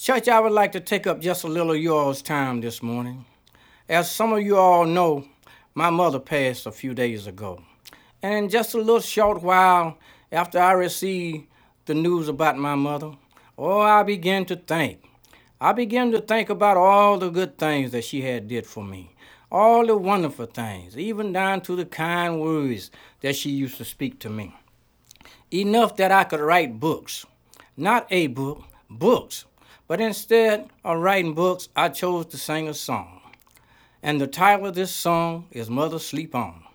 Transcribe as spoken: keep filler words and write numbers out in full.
Church, I would like to take up just a little of yours time this morning. As some of you all know, my mother passed a few days ago. And in just a little short while after I received the news about my mother, oh, I began to think. I began to think about all the good things that she had did for me. All the wonderful things, even down to the kind words that she used to speak to me. Enough that I could write books. Not a book, books. But instead of writing books, I chose to sing a song. And the title of this song is Mother Sleep On.